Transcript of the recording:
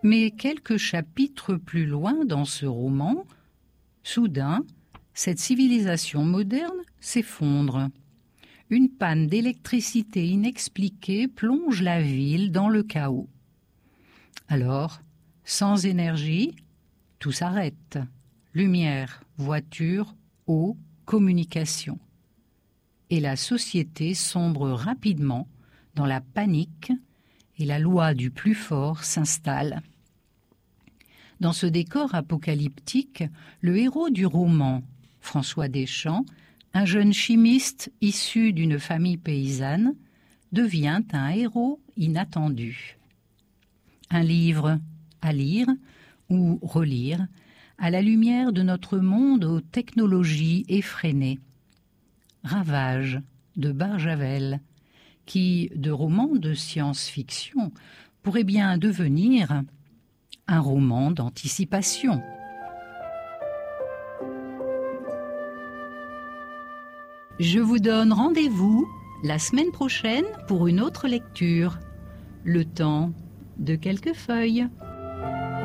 Mais quelques chapitres plus loin dans ce roman, soudain, cette civilisation moderne s'effondre. Une panne d'électricité inexpliquée plonge la ville dans le chaos. Alors, sans énergie, tout s'arrête. Lumière, voiture, eau, communication. Et la société sombre rapidement dans la panique et la loi du plus fort s'installe. Dans ce décor apocalyptique, le héros du roman, François Deschamps, un jeune chimiste issu d'une famille paysanne, devient un héros inattendu. Un livre à lire ou relire à la lumière de notre monde aux technologies effrénées. Ravage de Barjavel, qui, de roman de science-fiction, pourrait bien devenir un roman d'anticipation. Je vous donne rendez-vous la semaine prochaine pour une autre lecture. Le temps de quelques feuilles.